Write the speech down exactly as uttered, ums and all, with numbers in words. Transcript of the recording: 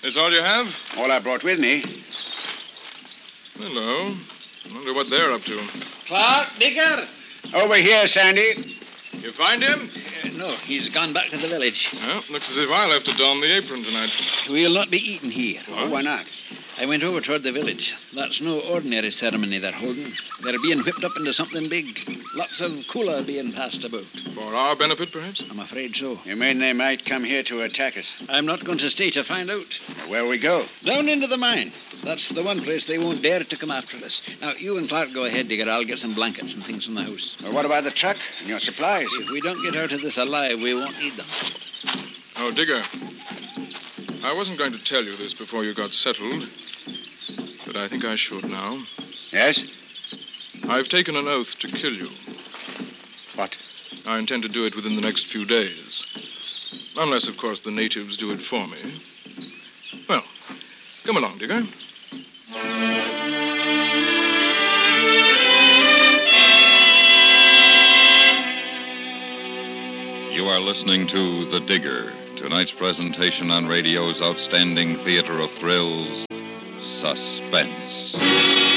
This all you have? All I brought with me. Hello. Wonder what they're up to. Clark, Digger. Over here, Sandy. You find him? Uh, no, he's gone back to the village. Well, looks as if I'll have to don the apron tonight. We'll not be eating here. Oh, why not? I went over toward the village. That's no ordinary ceremony they're holding. They're being whipped up into something big. Lots of cooler being passed about. For our benefit, perhaps? I'm afraid so. You mean they might come here to attack us? I'm not going to stay to find out. Where'll we go? Down into the mine. That's the one place they won't dare to come after us. Now, you and Clark go ahead, Digger. I'll get some blankets and things from the house. Well, what about the truck and your supplies? If we don't get out of this alive, we won't need them. Oh, Digger. I wasn't going to tell you this before you got settled, but I think I should now. Yes? I've taken an oath to kill you. What? I intend to do it within the next few days. Unless, of course, the natives do it for me. Well, come along, Digger. You are listening to The Digger, tonight's presentation on radio's outstanding theater of thrills, Suspense.